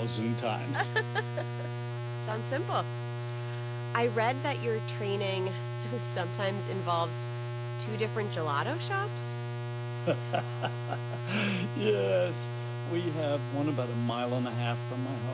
1,000 times. Sounds simple. I read that your training sometimes involves two different gelato shops. Yes, we have one about a mile and a half from my